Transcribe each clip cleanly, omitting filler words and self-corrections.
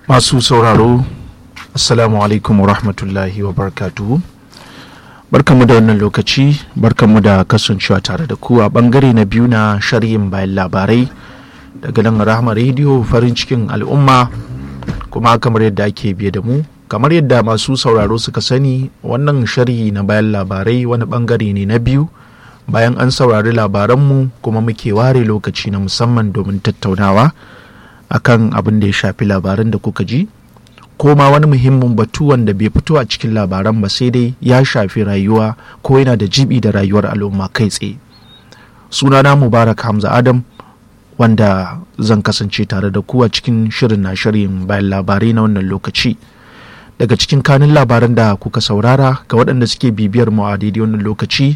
Masu sauraro, Assalamu alaikum wa rahmatullahi wa barakatuhu. Barkanmu da wannan lokaci, barkanmu da kasancewa tare da ku a bangare na biyu na sharhin bayan labarai daga nan Rahama Radio farin cikin al'umma, kuma kamar yadda ake biye da mu. Kamar yadda masu sauraro suka sani, wannan sharhi na bayan labarai wani bangare ne na biyu bayan an saurari labaranmu, kuma muke ware lokaci na musamman domin tattaunawa akan abin da ya shafi labaran da kuka ji, ko ma wani muhimmin batu wanda bai fito a cikin labaran ba sai dai ya shafi rayuwa ko yana da jibi da rayuwar al'umma kai tsaye. Sunana Mubarak Hamza Adam, wanda zan kasance tare da ku a cikin shirin na sharhin bayan labarai na wannan lokaci. Daga cikin kanin labaran da kuka saurara, ga waɗanda suke bibiyar mu a daidai wannan lokaci,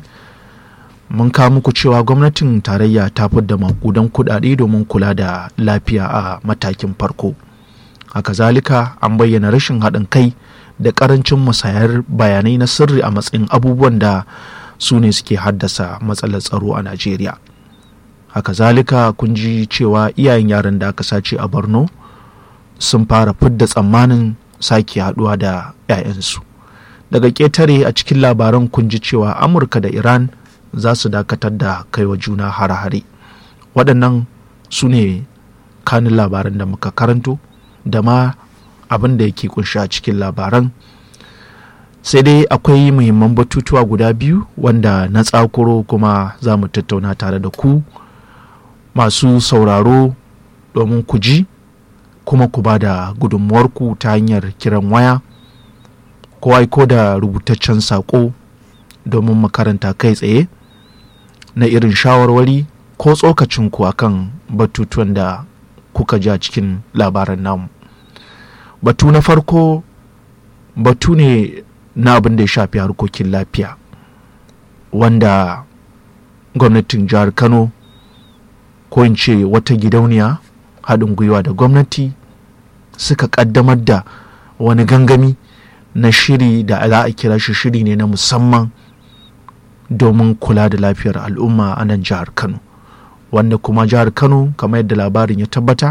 mun kawo muku cewa gwamnatin tarayya ta fidda makudan kuɗaɗe domin kula da lafiya a matakin farko. Haka zalika an bayyana rashin haɗin kai da ƙarancin musayar bayanai na sirri a matsayin abubuwan da su ne suke haddasa matsalar tsaro a Najeriya. Haka zalika kun ji cewa iyayen yaran da aka sace a Borno sun fara fidda tsammanin sake haɗuwa da 'ya'yansu. Daga ƙetare a cikin labaran kun ji cewa Amurka da Iran za su dakatar da kaiwa juna hare-hare. Waɗannan su ne kanin labaran da muka karanto da ma abin da yake kunshi a cikin labaran. Sai dai akwai muhimman batutuwa guda biyu wanda na tsakuro kuma za mu tattauna tare da ku masu sauraro domin ku ji kuma ku ba da gudunmuwarku ta hanyar kiran waya ko aiko da rubutaccen saƙo domin makaranta kai tsaye na irin shawarwari ko tsokacinku akan batutuwan da kuka ja cikin labaran namu. Batu na farko batu ne na abin da ya shafi harkokin lafiya, wanda gwamnatin jihar Kano, ko in ce wata gidauniya haɗin gwiwa da gwamnati, suka ƙaddamar da wani gangami na shiri da za a kira shi shiri ne na musamman domin kula da lafiyar al'umma a nan jihar Kano, wanda kuma jihar Kano kamar yadda labarin ya tabbata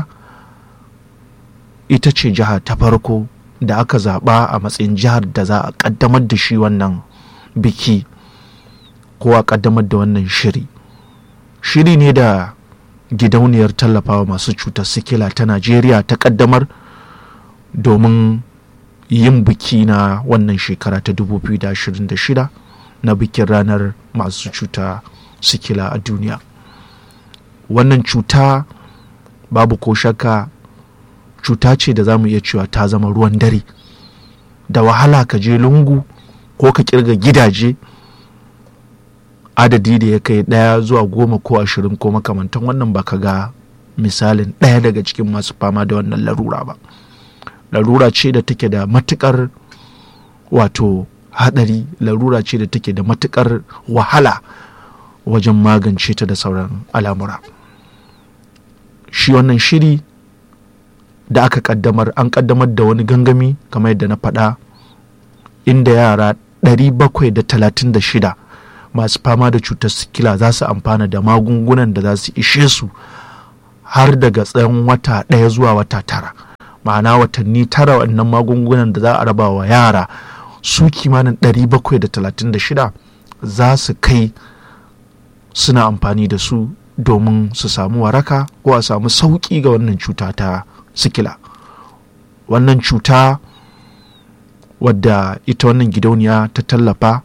ita ce jiha ta farko da aka zaɓa a matsayin jihar da za a ƙaddamar da shi wannan biki ko a ƙaddamar da wannan shiri. Shiri ne da gidauniyar tallafawa masu cutar sikila ta Najeriya ta ƙaddamar domin yin biki na wannan shekara ta 2026 na bikin ranar masu cuta sikila a duniya. Wannan cuta babu ko shakka cuta ce da za mu iya cewa ta zama ruwan dare, da wahala ka je lungu ko ka kirga gidaje adadi da ya kai 1 zuwa 10 ko 20 ko makamantan wannan ba ka ga misalin ɗaya daga cikin masu fama da wannan larura ba. Larura ce da take da matukar wato hadari, larura ce da take da matukar wahala wajen magance ta da sauran al'amura. Shi wannan shiri da aka kaddamar, an kaddamar da wani gangami kamar yadda na faɗa, inda yara 736 masu fama da cutar sikila za su amfana da magungunan da za su ishe su har daga tsawon wata 1 zuwa wata 9, ma'ana watanni 9. Wannan magungunan da za a raba wa yara su kimanin 736 za su kai suna amfani da su domin su samu waraka ko a samu sauƙi ga wannan cuta ta sikila. Wannan cuta wadda ita wannan gidauniya ta tallafa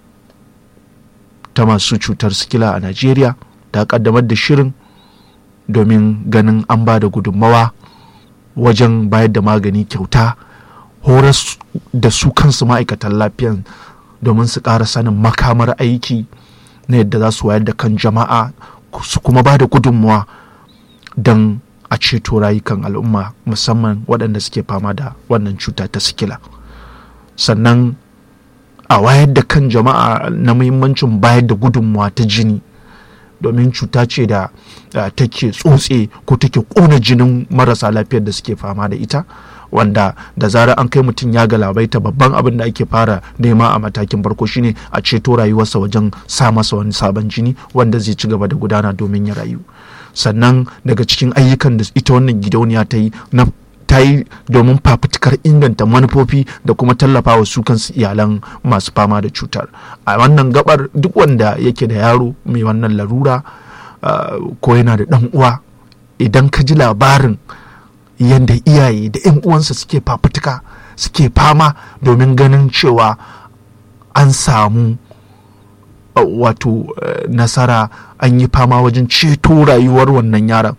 ta masu cutar sikila a Najeriya ta kaddamar da shirin domin ganin an ba da gudunmawa wajen bayar da magani kyauta, horas da su kansu ma'aikatan lafiyan domin su ƙara sanin makamar aiki na yadda za su wayar da kan jama'a, su kuma ba da gudunmawa don a ceto rayukan al'umma, musamman waɗanda suke fama da wannan cuta ta sikila. Sannan a wayar da kan jama'a na muhimmancin bayar da gudunmawa ta jini, domin cuta ce da take tsotse ko take ƙona jinin marasa lafiyar da suke fama da ita, wanda da zarar an kai mutum ya galabaita, babban abin da ake fara nema a matakin farko shine a ceto rayuwarsa wajen sa masa wani sabon jini wanda zai ci gaba da gudana domin ya rayu. Sannan daga cikin ayyukan da ita wannan gidauniya ta yi na ta yi domin fafutukar inganta manufofi da kuma tallafa wa su kansu iyalan masu fama da cutar. A wannan gabar duk wanda yake da yaro mai wannan larura ko yana da ɗan uwa, idan ka ji labarin yadda iyaye da 'yan uwansa suke fafutuka suke fama domin ganin cewa an samu wato nasara, an yi fama wajen ceto rayuwar wannan yaron,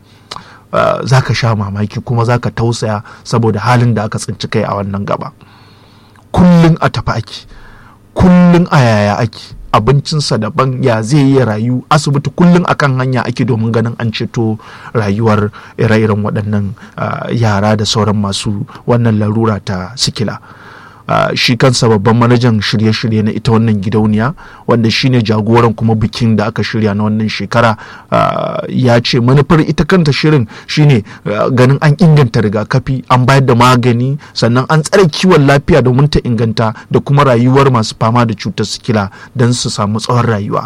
za ka sha mamaki kuma za ka tausaya saboda halin da aka tsinci kai a wannan gaba. Kullum a tafi ake, kullum a yaya ake, abincinsa daban, ya zai yi rayu, asibiti kullum akan hanya ake domin ganin an ceto rayuwar ire-iren waɗannan yara da sauran masu wannan larura ta sikila. Shi kansa babban manajan shirye-shirye na ita wannan gidauniya, wanda shine jagoran kuma bikin da aka shirya na wannan shekara, ya ce manufar ita kanta shirin shine ganin an inganta rigakafi, an bayar da magani, sannan an tsare kiwon lafiya domin ta inganta da kuma rayuwar masu fama da cutar sikila don su samu tsawon rayuwa.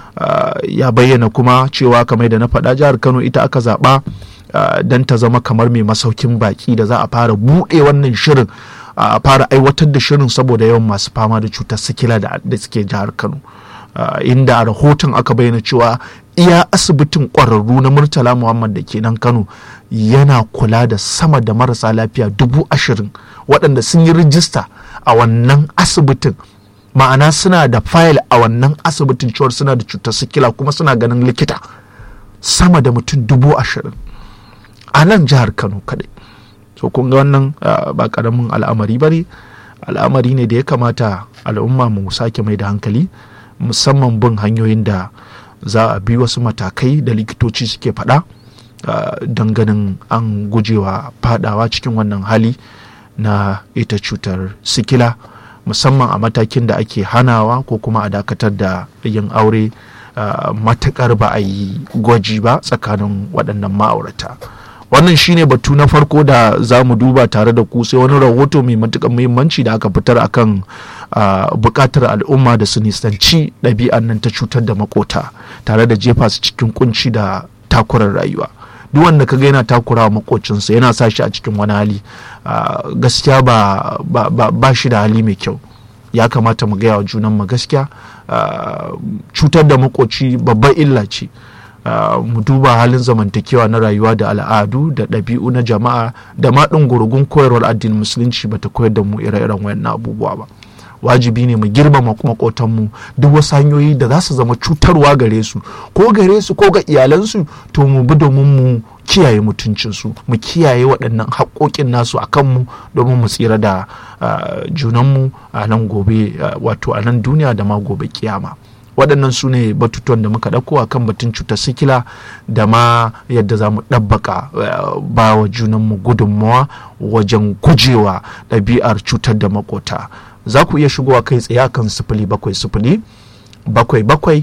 Ya bayyana kuma cewa kamar da na faɗa, jihar Kano ita aka zaɓa don ta zama kamar mai masaukin baki da za a fara buɗe wannan shirin, a fara aiwatar da shirin saboda yawan masu fama da cutar sikila da suke jihar Kano, inda a rahoton aka bayyana cewa iya asibitin ƙwararru na Murtala Muhammad da ke nan Kano yana kula da sama da marasa lafiya 20,000 waɗanda sun yi rijista a wannan asibitin, ma'ana suna da fayil a wannan asibitin cewar suna da cutar sikila kuma suna ganin likita, sama da mutum 20,000 a nan jihar Kano kaɗai. So kun ga wannan ba karamin al'amari bane, al'amari ne da ya kamata al'umma mu sake mai da hankali, musamman bin hanyoyin da za a bi wasu matakai da likitoci suke faɗa don ganin an gujewa fadawa cikin wannan hali na ita cutar sikila, musamman a matakin da ake hanawa ko kuma a dakatar da yin aure matakar ba a yi gwaji ba tsakanin waɗannan ma'aurata. Wannan shine batu na farko da za mu duba tare da ku, sai wani rahoto mai matuƙar muhimmanci da aka fitar akan buƙatar al'umma da su nisanci ɗabi'an nan ta cutar da makota tare da jefa su cikin kunci da takurar rayuwa. Duk wanda ka ga yana takura wa makocinsa, yana sa shi a cikin wani hali, gaskiya ba shi da hali mai kyau. Ya kamata mu gaya wa junanmu gaskiya, cutar da makoci babbar illa ce. Mu duba halin zamantakewa na rayuwa da al'adu da ɗabi'u na jama'a da ma ɗin gurgun koyarwar addinin musulunci bata koyar da mu ire-iren wayannan abubuwa ba. Wajibi ne mu girmama makotanmu, duk wasu hanyoyi da za su zama cutarwa gare su ko ga iyalansu, to mu bi domin mu kiyaye mutuncinsu, mu kiyaye waɗannan haƙoƙin nasu a kanmu domin mu tsira da junanmu a nan gobe, wato a nan duniya da ma gobe kiyama. Waɗannan su ne batutuwan da muka ɗauko a kan batun cutar sikila da ma yadda za mu ɗabbaka ba wa junanmu gudunmawa wajen gujewa ɗabi'ar cutar da makota. Za ku iya shigowa kai tsaye kan 070 77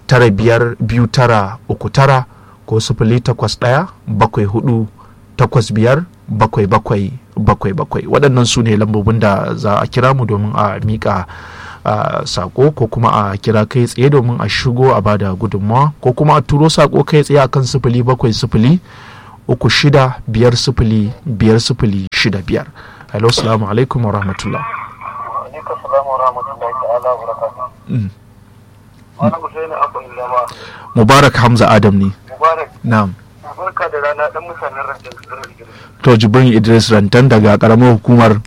9529 ko 081 74 85 7777. Waɗannan su ne lambobin da za a kira mu domin a miƙa sako, ko kuma a kira kai tsaye domin a shigo a bada gudunmawa, ko kuma a turo sako kai tsaye akan 070 36505065. Hello, salamu alaikum wa rahmatullah. Mubarak Hamza Adam ne. Na'am. Barka da rana, dan mutanen Rantan. To Jibrin Idris Rantan daga karamar hukumar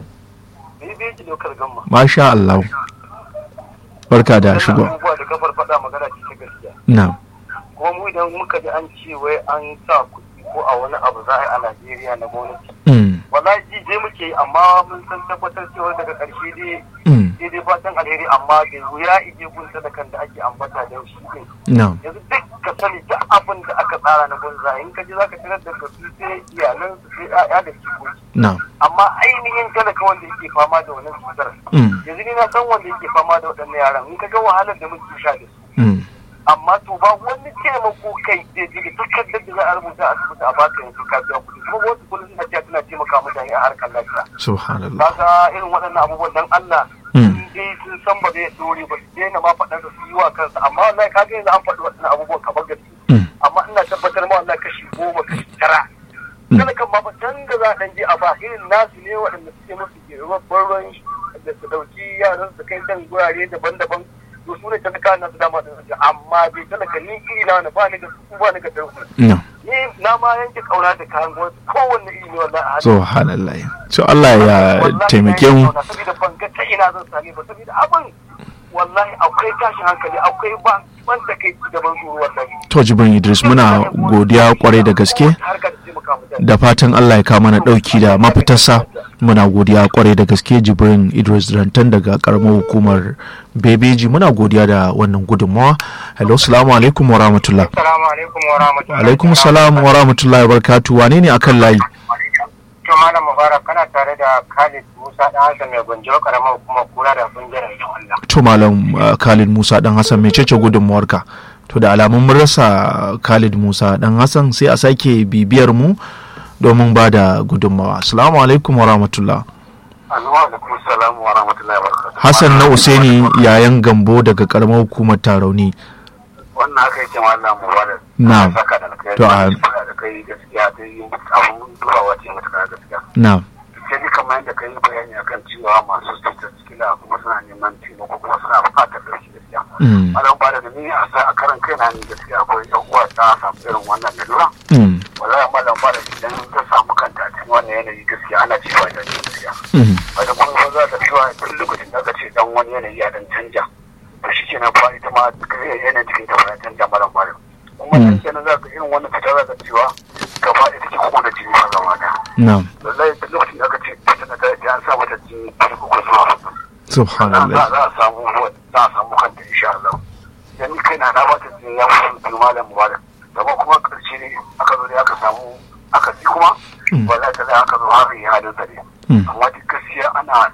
Masha Allah. Barka da shigo. Abubuwa da kafar faɗa magana ce ta gaskiya. Na'am. Kuma mu idan muka ji an ce wai an sa kuɗi ko a wani abu za a yi a Najeriya na gwamnati. Wallahi ji je muke, amma mun san tabbatar cewa daga ƙarshe dai dai fatan alheri, amma da wuya ije gunta da kan da ake ambata da shi ne. Yanzu duk ka sani duk abin da aka tsara na gunza, in ka ji za ka tarar da su sai iyalan su sai ƴaƴa da jikoki. Amma ainihin talaka wanda yake fama da wannan cutar, yanzu ni na san wanda yake fama da waɗannan yaran, in ka ga wahalar da muke sha da su. Amma to ba wani taimako kai da takardar da za a rubuta a asibiti a baka yanzu ka biya kuɗi, kuma wasu kullum suna cewa tana taimaka mutane a harkar lafiya. Subhanallah. Kaga irin waɗannan abubuwan dan Allah dai sun san ba zai dore ba, su daina ma faɗan su yi wa kansa, amma wallahi kaga yanzu an faɗi waɗannan abubuwan kamar gaske. Amma ina tabbatar ma wallahi kashi 10 kashi 9 talakan ma ba can da za a ɗan je a ba irin nasu ne waɗanda suke musu ke babban ruwan da su ɗauki yaran su kai dan gurare daban-daban to su ne talaka na su dama da su amma bai talaka ni iri na wani ba ni ga su ba ni ga tarko ni na ma yanke kauna da kayan gwamnati kowanne iri ne wallahi subhanallah to Allah ya taimake mu saboda ban ga ta ina zan sami ba saboda abin wallahi akwai tashin hankali akwai ban da kai da ban tsoro wallahi to Jibrin Idris muna godiya kwarai da gaske da fatan Allah ya kawo mana dauki da mafitarsa muna godiya kwarai da gaske Jibrin Idris Rantan daga karamar hukumar Bebeji muna godiya da wannan gudunmawa. Hello, assalamu alaikum wa rahmatullah. Assalamu alaikum wa rahmatullah. Alaikum salam wa rahmatullahi wa barakatuh. Wane ne akan layi? To Malam Mubarak kana tare da Khalid Musa dan Hassan mai gonjo karamar hukumar kura da kungiyar Allah. To Malam Khalid Musa dan Hassan mecece gudunmawarka? To da alamun mun rasa Khalid Musa dan Hassan sai a sake bibiyar mu domin ba da gudunmawa. Assalamu alaikum wa rahmatullah. Alaikum salam wa rahmatullahi wa barakatuh. Hassan na Usaini yayan Gambo daga karamar hukumar Tarauni. Wannan haka yake Malam Mubarak. Na'am. To a da kai gaskiya dai abun dubawa ce mutaka gaskiya. Na'am. Sai ni kamar yadda kai bayani akan cewa masu status kila kuma suna neman taimako kuma suna buƙatar gaskiya gaskiya. Malam ba da ni a karan kaina ne gaskiya akwai yan uwa ta samu irin wannan lalura. Wallahi Malam ba da idan ta samu kanta a cikin wannan yanayi gaskiya ana cewa da gaskiya. Wanda kuma za ta cewa duk lokacin da ka ce dan wani yanayi ya dan canja. To shi kenan fa ita ma yanayin cikin ta ba ya canja Malam ba. Kuma dan kenan za ka irin wannan fita za ka cewa gaba da take kona jini ba gaba da. Na'am. Wallahi duk lokacin da aka ce ta ta an sa mata jini ko zuwa. Subhanallah. Za a samu kanta insha Allah. Dan ni kaina na bata jini ya mutu Malam Mubarak. Amma kuma karshe ne aka zo aka samu aka ji kuma wallahi ta aka zo har ya halin sa ne. Amma duk gaskiya ana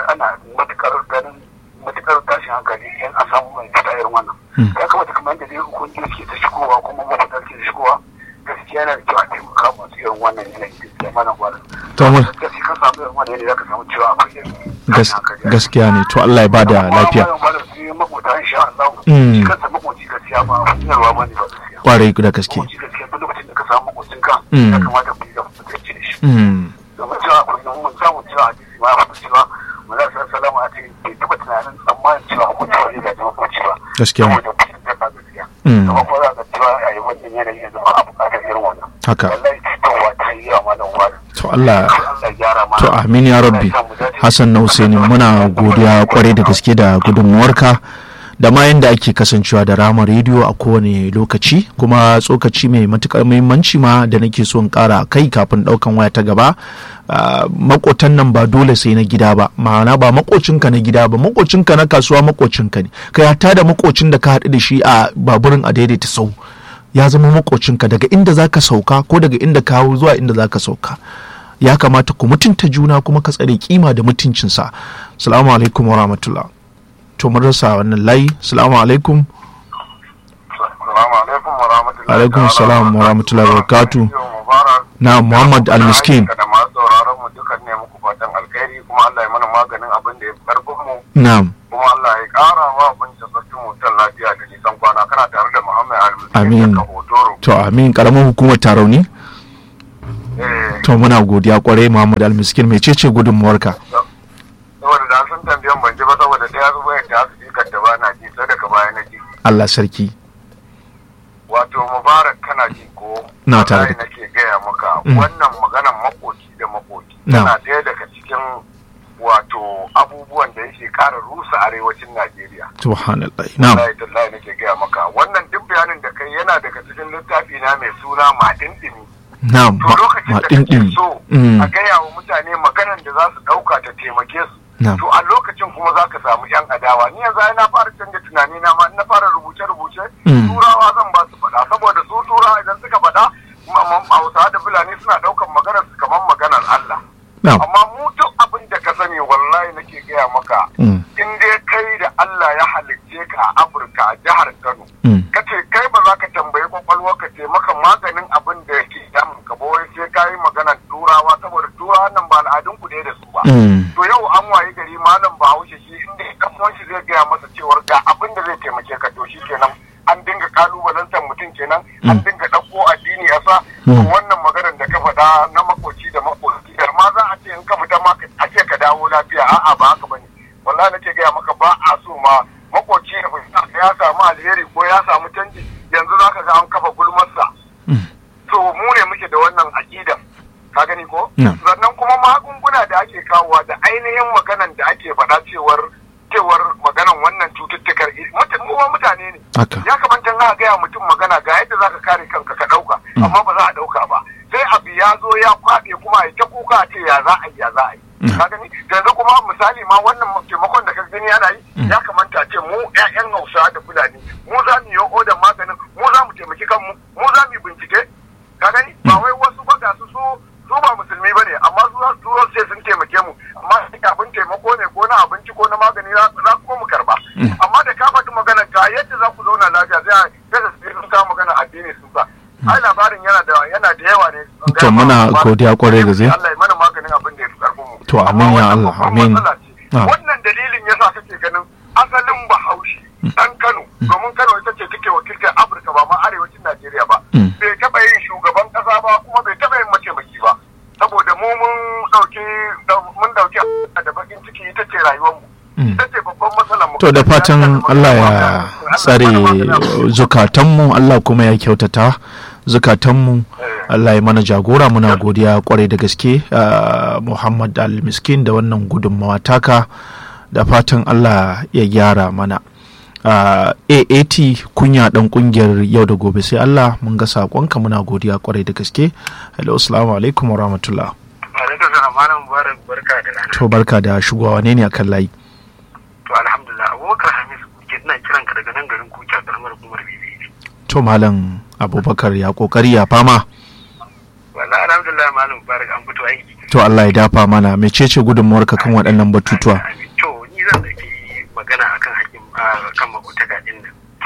matukar tashin hankali in a samu mai fita irin wannan. Ya kamata kamar yadda dai hukunci ke ta shigowa kuma mafitar ke shigowa gaskiya yana da kyau a taimaka masu irin wannan yanayi gaskiya Malam Mubarak. Gaskiya ka samu irin wannan yanayi za ka samu cewa akwai irin gaskiya ne to Allah ya bada lafiya. Kwarai da gaske. Gaskiya ne. Haka. To Allah to amin ya rabbi. Hassan na Usaini muna godiya kwarai da gaske da gudunmuwarka da ma yanda ake kasancewa da Rama rediyo a kowane lokaci kuma tsokaci mai matukar muhimmanci ma da nake so in kara kai kafin daukan waya ta gaba. Makotan nan ba dole sai na gida ba, ma'ana ba makocinka na gida ba, makocinka na kasuwa makocinka ne, kai hatta da makocin da ka haɗu da shi a baburin a daidaita sau ya zama makocinka daga inda zaka sauka ko daga inda ka hau zuwa inda zaka sauka. Ya kamata ku mutunta juna kuma ka tsare kima da mutuncinsa. Assalamu alaikum wa rahmatullah. To mun rasa wannan layi. Assalamu alaikum. Alaikum assalam wa rahmatullahi wa barakatuh. Na Muhammad Al-Miskin. Na'am. Kuma Allah ya ƙara wa abin da sarkin mutan lafiya da nisan kwana kana tare da Muhammad Al-Miskin. Amin. To amin karamar hukumar Tarauni. To muna godiya kwarai Muhammad Al-Miskin mecece gudunmuwarka? Saboda da sun tambayan ban ji ba saboda da ya zuba yadda aka ji kan da ba na ji sai daga baya na ji. Allah sarki. Wato Mubarak kana ji ko? Na tare. Nake gaya maka wannan maganar makoci da makoci. Tana ɗaya daga cikin wato abubuwan da yake ƙara rusa arewacin Najeriya. Subhanallah. Na'am. Wallahi nake gaya maka wannan duk bayanin da kai yana daga cikin littafi na mai suna Madindini. Na'am. To lokacin da kake so a gaya wa mutane maganar da za su ɗauka ta taimake su. To a lokacin kuma za ka samu yan adawa. Ni yanzu na fara canja tunani na ma na fara rubuce-rubuce. Turawa zan ba su faɗa saboda su turawa idan suka faɗa Hausawa da Fulani suna ɗaukan maganar su kamar maganar Allah. Amma mu duk abin da ka sani wallahi nake gaya maka in dai kai da Allah ya halicce ka a Afirka a jihar Kano kace kai ba za ka tambayi kwakwalwar ka ce maka maganin abin da yake damun ka ba wai sai kai maganar turawa saboda turawa nan ba al'adun ku da su ba to yau an waye gari malam Bahaushe shi inda kasuwan shi zai gaya masa cewar ga abin da zai taimake ka to shi kenan an dinga kalubalantar mutum kenan an dinga ɗauko addini a sa wannan maganar da ka faɗa na makoci da ka gani ko sannan kuma magunguna da ake kawowa da ainihin maganan da ake faɗa cewar maganan wannan cututtukar mutane ne ya kamata na gaya mutum magana ga yadda zaka kare kanka ka ɗauka amma ba za a ɗauka ba sai abu ya zo ya kwaɓe kuma a ta kuka a ce ya za a yi ka gani yanzu kuma misali ma wannan taimakon da ka gani ana yi ya kamata a ce mu 'ya'yan Hausa da Fulani mu za mu yi odan maganin mu za mu taimaki kanmu mu za mu yi bincike ka gani ba wai wasu ba ga su ba musulmi bane amma su za su turo sai sun taimake mu amma abin taimako ne ko na abinci ko na magani za kuma mu karba amma da ka faɗi magana ga yadda za ku zauna lafiya sai sun kawo magana addini sun ba ai labarin yana da yawa ne to muna godiya kwarai da zai Allah ya mana maganin abin da ya fi karfin mu to amin ya Allah amin wannan dalilin yasa kake ganin asalin Bahaushe dan Kano domin Kano ita ce take wakiltar Afirka ba ma arewacin Najeriya ba bai taɓa yin shugaban ƙasa ba kuma bai taɓa yin mataimaki ba saboda mu mun dauki da bakin ciki ita ce rayuwar mu ita ce babban matsalar mu to da fatan Allah ya tsare zukatanmu Allah kuma ya kyautata zukatanmu Allah ya mana jagora muna godiya kwarai da gaske Muhammad Al-Miskin da wannan gudunmawa taka da fatan Allah ya gyara mana AAT kunya dan kungiyar yau da gobe sai Allah mun ga sakonka muna godiya kwarai da gaske. Hello assalamu alaikum wa rahmatullah. Alaikum salam malam Mubarak barka da rana. To barka da shigowa ne akan layi. To alhamdulillah Abubakar Hamis ke ina kiran ka daga nan garin Kuka karamar hukumar Bibi. To malam Abubakar ya kokari ya fama. Wallahi alhamdulillah malam Mubarak an fito aiki. To Allah ya dafa mana mecece gudunmuwarka kan waɗannan batutuwa? To ni zan dauki magana akan kan makotaka din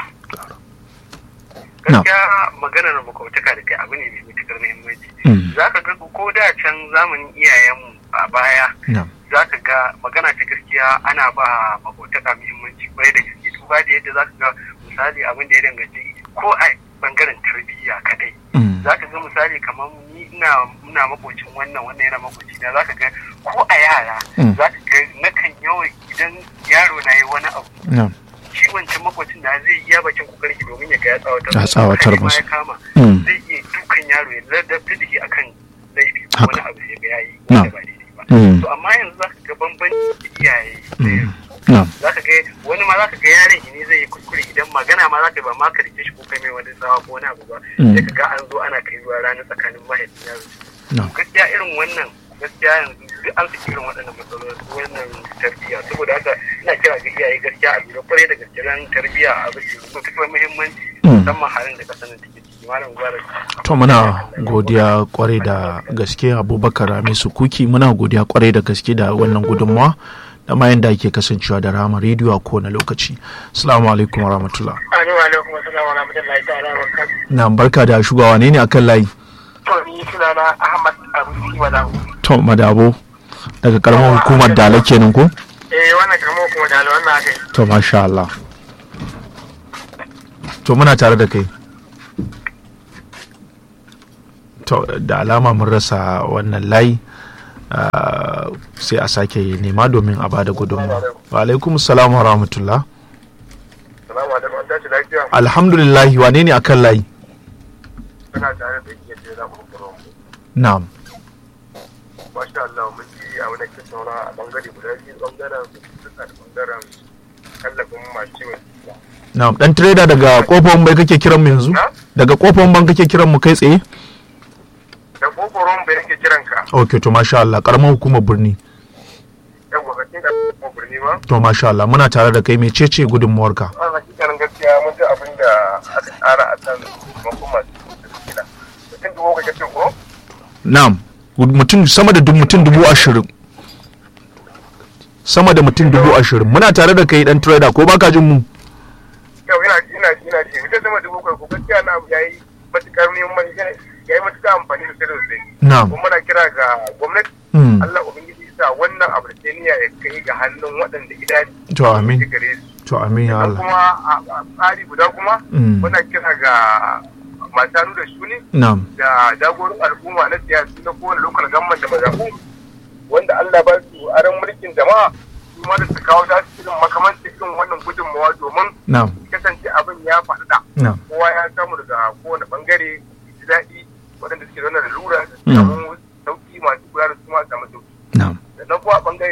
nan gaskiya maganar makotaka da kai abu ne mai matuƙar muhimmanci za ka ga ko da can zamanin iyayenmu a baya za ka ga magana ta gaskiya ana ba makotaka muhimmanci kwarai da gaske duba da yadda za ka ga misali abin da ya danganci ko a bangaren tarbiyya kadai za ka ga misali kamar ni ina makocin wannan yana makoci na za ka ga ko a yara za ka ga nakan yawan idan yaro na yi wani abu shi wancan makwacin da zai iya bakin kokarin shi domin ya ga ya tsawatar masa ya kama zai iya dukan yaro ya ladabta da shi akan laifi wani abu sai ga yayi wanda ba daidai ba to amma yanzu zaka ga bambanci iyaye zaka ga wani ma zaka ga yaron shi ne zai yi kuskure idan magana ma zaka ba ma ka rike shi ko kai mai wani tsawa ko wani abu ba sai ka ga an zo ana kai ruwa rana tsakanin mahaifin yaro gaskiya irin wannan gaskiya yanzu duk an saki irin waɗannan matsaloli wannan tarbiyya saboda haka ina kira ga iyaye gaskiya a lura kwarai da gaske ran tarbiyya a bace matuƙar muhimmanci musamman halin da ƙasar take ciki malam Mubarak to muna godiya kwarai da gaske Abubakar Hamisu Kuki muna godiya kwarai da gaske da wannan gudunmawa da ma yanda ake kasancewa da Rahama Radio a kowane lokaci. Assalamu alaikum wa rahmatullah. Alaikum assalam wa rahmatullahi ta'ala wa barakatuh. Na barka da shugawa ne akan layi. To ni sunana Ahmad Abu Madabo. To Madabo daga karamar hukumar Dala kenan ko? Wannan karamar hukumar Dala wannan akai. To masha Allah. To muna tare da kai. To da alama mun rasa wannan layi sai a sake nema domin a bada gudunmawa. Wa alaikum salam wa rahmatullah. Salamu alaikum an tashi lafiya. Alhamdulillah wane ne akan layi? Kana tare da yake da zamu Na'am. Masha Allah mun ji a wani kisa a bangare guda biyu bangaren suka da bangaren kallafin masu ciwon ciki. Na'am dan trader daga kofar bai kake kiran mu yanzu? Daga kofar ban kake kiran mu kai tsaye? Da kofar bai nake kiran ka. Okay to masha Allah karamar hukumar birni. Yawwa kake da kofar birni ba? To masha Allah muna tare da kai mecece gudunmuwarka? A hakikanin gaskiya mun ji abin da aka tsara a kan hukumar ciki. Mutum dubu kake ce ko? Na'am. Mutum sama da mutum 20,000 sama da mutum 20,000 muna tare da kai dan trader ko baka jin mu yau ina ji mutum sama da 20,000 ko gaskiya na yayi matukar muhimmanci yayi matukar amfani da sosai na'am kuma muna kira ga gwamnati Allah ubangiji sa wannan abu da ya kai ga hannun waɗanda idan to amin to amin ya Allah kuma a tsari guda kuma muna kira ga masu hannu da shuni da jagorin al'umma na siyasa na kowane lokal gamman da mazaɓu wanda Allah ba su aron mulkin jama'a su ma da su kawo ta irin makamanci irin wannan gudunmawa domin kasance abin ya faɗaɗa kowa ya samu daga kowane bangare ji daɗi waɗanda suke zaune da lura su samu sauki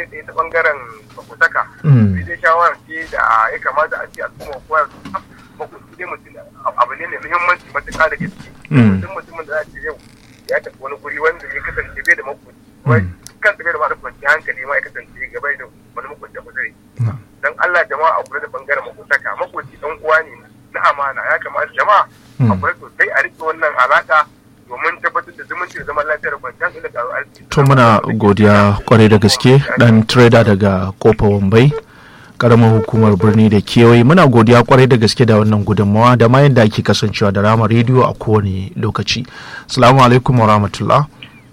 ɗaya ta bangaren makotaka sai dai shawara ce da ya kamata a ce al'umma kowa makoci dai mutum abu ne mai muhimmanci matuƙa da gaske duk mutumin da za a ce yau ya tafi wani guri wanda ya kasance bai da makoci kan bai da ma da kwanciyar hankali ma ya kasance gaba da wani makoci da kusa dan Allah jama'a a kula da bangaren makotaka makoci dan uwa ne na amana ya kamata jama'a a kula sosai a rike wannan alaka domin tabbatar da zumunci da zaman lafiyar kwanciyar hankali da arziki. To muna godiya kwarai da gaske dan trader daga Kofa Wambai karamar hukumar birni da kewaye muna godiya kwarai da gaske da wannan gudunmawa da ma yadda ake kasancewa da Rama rediyo a kowane lokaci. Assalamu alaikum wa rahmatullah.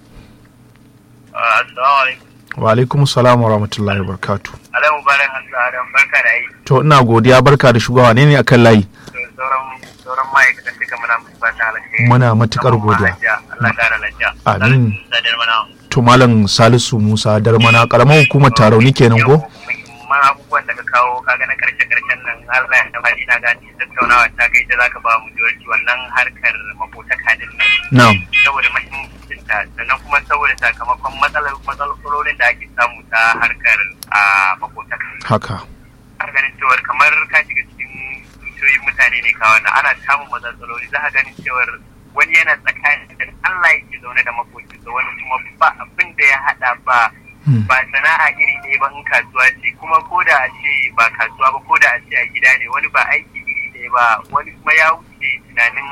Wa alaikum salam wa rahmatullahi wa barakatuh. Alaikum barak Allah barka da aiki. To ina godiya barka da shugawa ne akan layi. Sauran ma'aikatan duka muna musu fata alheri. Muna matukar godiya. Allah kara lafiya. Amin. To Malam Salisu Musa Darmana karamar hukumar Tarauni kenan ko? Man abubuwan da ka kawo kaga na karshen nan Allah ya tabbata ina gani tattaunawa ta kai ta zaka ba mu jiwarci wannan harkar makotaka din nan. Na'am. Saboda muhimmancin ta sannan kuma saboda sakamakon matsalolin da ake samu ta harkar makotaka. Haka. Har ganin cewar kamar ka shiga cikin zuciyoyin mutane ne kawai na ana samun matsaloli za ka ganin cewar wani yana tsakanin da Allah yake zaune da makocinsa wani kuma ba abin da ya hada ba sana'a iri ɗaya ba in kasuwa ce kuma ko da a ce ba kasuwa ba ko da a ce a gida ne wani ba aiki iri ɗaya ba wani kuma ya wuce tunanin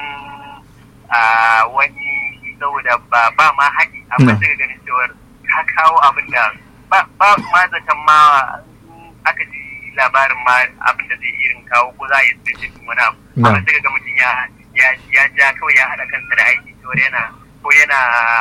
wani saboda ba ma haɗi amma sai ka ganin cewar ka kawo abin da ba ma zaton ma aka ji labarin ma abin da zai irin kawo ko za a yi specific wani abu amma sai ga mutum ya ja kawai ya haɗa kansa da aiki cewar yana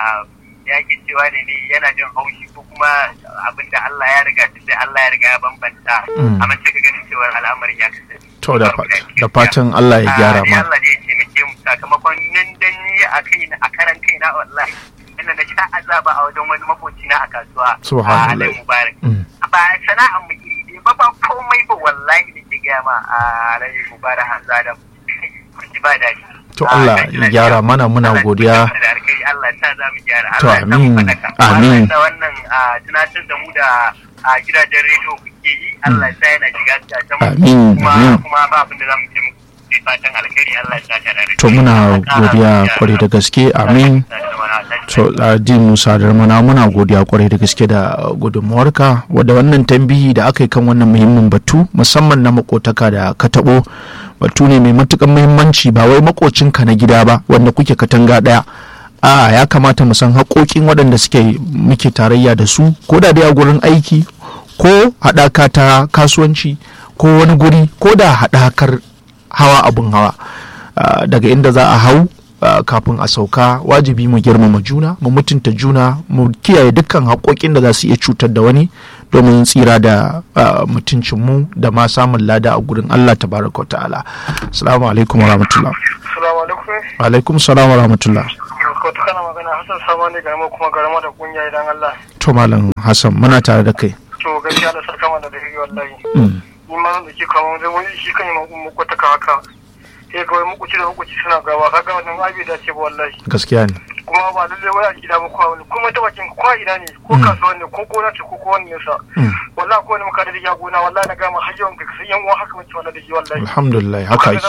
ya ke cewa ne yana jin haushi ko kuma abin da Allah ya riga sai Allah ya riga ya bambanta amma sai ka ganin cewar al'amarin ya kasance to da fatan Allah ya gyara ma Allah zai taimake mu sakamakon nan dan ni a karan kaina wallahi ina na sha azaba a wajen wani makoci na a kasuwa subhanallah mubarak ba sana'an mu iri ba komai ba wallahi nake ga ma Alhaji Mubarak Hanzadam ba da to Allah ya gyara mana muna godiya Allah ta za mu gyara to amin da wannan tunatar da mu da gidajen rediyo kuke yi Allah ta yana shiga ta kuma ba abin da za mu ce muku fatan alkhairi Allah ya ta da to muna godiya kwarai da gaske amin to Ladi Musa Darmana muna godiya kwarai da gaske da gudunmuwarka wadda wannan tambihi da aka yi kan wannan muhimmin batu musamman na makotaka da ka taɓo batu ne mai matukan muhimmanci ba wai makocinka na gida ba wanda kuke katanga ɗaya ya kamata mu san haƙoƙin waɗanda muke tarayya da su ko da dai a gurin aiki ko haɗaka ta kasuwanci ko wani guri ko da haɗakar hawa abun hawa daga inda za a hau kafin a sauka wajibi mu girmama juna mu mutunta juna mu kiyaye dukkan haƙoƙin da za su iya cutar da wani domin tsira da mutuncinmu da ma samun lada a gurin Allah tabaraka wa ta'ala. Assalamu alaikum wa rahmatullah. Assalamu alaikum. Wa alaikum salam wa rahmatullah. Ko ta kana magana Hassan Samani garma kuma garma da kunya idan Allah. To Malam Hassan muna tare da kai. To gaskiya da sarka mana da hiri wallahi. Ni ma zan da ke kawo da wani shi kan yi mu kwata haka. Sai kawai mukuci da mukuci suna gaba kaga wannan abi da ce ba wallahi. Gaskiya ne. Kuma ba lalle wai a gida ba kwa wani kuma ta bakin kwa ina ne ko kasuwa ne ko gona ce ko wani nesa. Wallahi ko wani muka da ya gona wallahi na gama har yawan ka sai yan uwa haka muke wallahi da shi wallahi. Alhamdulillah haka yake.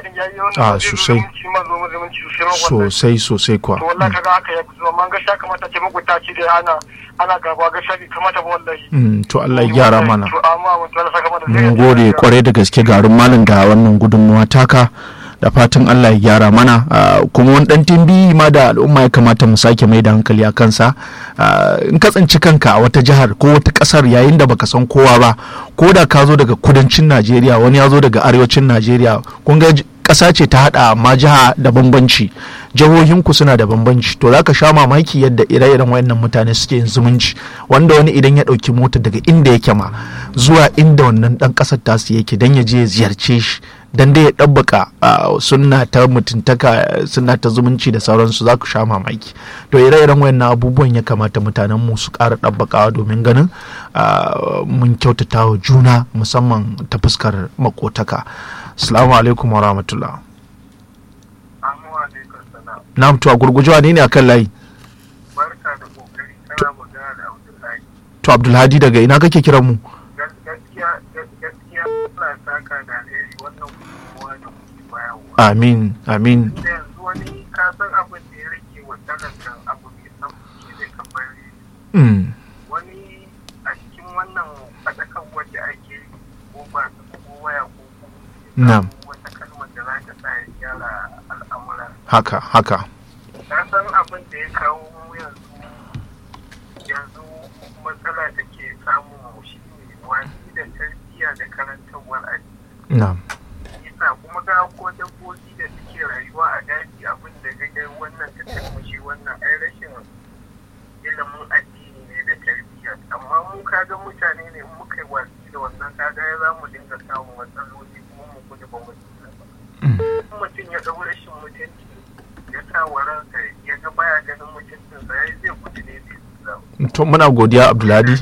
Sosai kuwa. To wallahi kaga haka ya kusa amma ga sha kamata ce muku ta ci da ana gaba ga shabi kamata ba wallahi. To Allah ya gyara mana. To amma mun tsara saka mana. Mun gode kwarai da gaske garin malam da wannan gudunmuwa taka. Da fatan Allah ya gyara mana kuma wani dan timbi ma da al'umma ya kamata mu sake mai da hankali a kansa in ka tsinci kanka a wata jihar ko wata kasar yayin da baka san kowa ba ko da ka zo daga kudancin Najeriya wani ya zo daga arewacin Najeriya kun ga ƙasa ce ta haɗa amma jiha da bambanci jihohinku suna da bambanci to za ka sha mamaki yadda ire-iren wayannan mutane suke yin zumunci wanda wani idan ya ɗauki mota daga inda yake ma zuwa inda wannan ɗan ƙasar tasu yake don ya je ya ziyarce shi dan dai ya ɗabbaka sunna ta mutuntaka sunna ta zumunci da sauransu za ku sha mamaki to ire-iren wayannan abubuwan ya kamata mutanen mu su ƙara ɗabbakawa domin ganin mun kyautata wa juna musamman ta fuskar makotaka. Assalamu alaikum wa rahmatullah. Na'am to a gurgujewa ne akan layi. Barka da kokari kana magana da Abdullahi. To Abdulhadi daga ina kake kiran mu? Gaskiya Allah saka da alheri wannan kuma da kuke bayarwa. Amin. Yanzu wani ka san abin da ya rage wa talakan abu mai sauki ne kamar wani a cikin wannan faɗakan wanda ake ko ba ko waya ko na'am wata kalmar da za ta sa ya gyara al'amura. Haka. Ka san abin da ya kawo yanzu matsala da ke samun mu shi ne wani da tarbiyya da karantarwar addini. Na'am. Isa kuma ga ko dabbobi da suke rayuwa a daji abin da ga wannan ta taimaki wannan ai rashin ilimin addini ne da tarbiyya amma mu kaga mutane ne in muka yi watsi da wannan kaga ya za mu dinga samun matsaloli kuma mu gudu ba mu tsira ba. Mutum ya ɗau rashin mutunci ya sa wa ransa ya ga baya ganin mutuncinsa ya zai gudu ne zai tsira. To muna godiya Abdulhadi.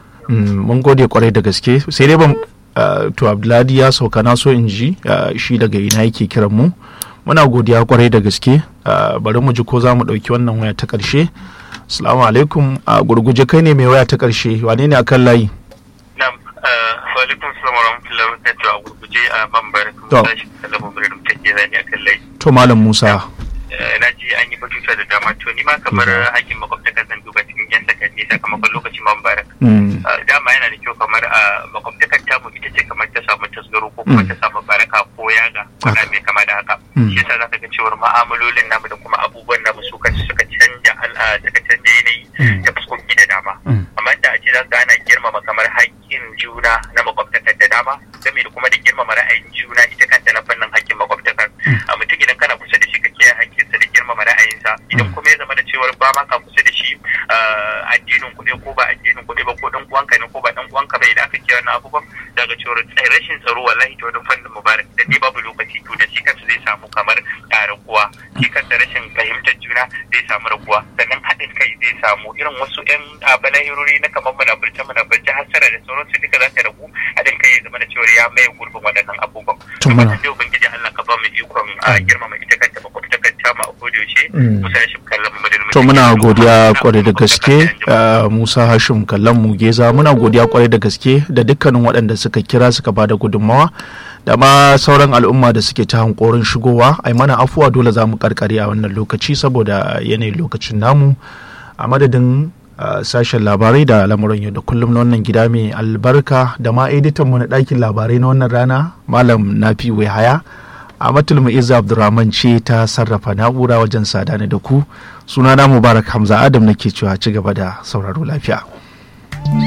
Mun gode kwarai da gaske sai dai ban to Abdulhadi ya sauka na so in ji shi daga ina yake kiran mu. Muna godiya kwarai da gaske. Bari mu ji ko za mu ɗauki wannan waya ta ƙarshe. Assalamu alaikum. A gurguje kai ne mai waya ta ƙarshe wane ne akan layi? Na'am. Wa alaikum salam wa rahmatullahi wa barakatuh. A gurguje a mambar kuma shi kallon mambar da muke zani akan layi. To Malam Musa. Na ji an yi batuta da dama to ni ma kamar hakin makwabtaka zan duba cikin yan sakanni sakamakon lokacin mambar. Dama yana da kyau kamar makwabtakar tamu ita ce kamar ta samu tasgaro ko kuma ta samu baraka ko yaga wanda mai kama da haka. Shi yasa za ka ga cewar ma'amalolin namu da kuma abubuwan namu su kansu suka canja yanayi da fuskoki da dama. Amma da a ce za ka ana girmama kamar haƙƙin juna na makwabtakar da dama game da kuma da girmama ra'ayin juna ita kanta na fannin haƙƙin makwabtakar. A mutum idan kana kusa da shi ka kiyaye haƙƙinsa da girmama ra'ayinsa idan kuma ya zama da cewar ba ma ka kusa da shi addinin kuɗi ko ba addinin kuɗi ba ko ɗan uwanka ne ko ba ɗan uwanka ba idan aka kiyaye na abubuwan daga cewar rashin tsaro wallahi ta wani fannin mubarak da dai babu lokaci to da shi kansa zai samu kamar raguwa shi kansa rashin fahimtar juna zai samu raguwa sannan haɗin kai zai samu irin wasu ƴan balahirori na kamar munafurce hasara da sauransu duka za ta ragu haɗin kai ya zama da cewar ya maye gurbin waɗannan abubuwan. Kuma da yau ubangiji Allah ka ba mu ikon girmama ita kanta makwabtakar tamu a kodayaushe Musa Hashim kallon mu da to muna godiya kwarai da gaske Musa Hashim kallon mu Geza muna godiya kwarai da gaske da dukkanin waɗanda suka kira suka bada gudunmawa da ma sauran al'umma da suke ta hankorin shigowa ai mana afuwa dole za mu karkare a wannan lokaci saboda yanayin lokacin namu a madadin sashen labarai da lamuran yau da kullum na wannan gida mai albarka da ma editanmu na ɗakin labarai na wannan rana malam Nafi Haya a matulmu Izza Abdurrahman ce ta sarrafa na'ura wajen sada da ku sunana Mubarak Hamza Adam nake cewa ci gaba da sauraro lafiya.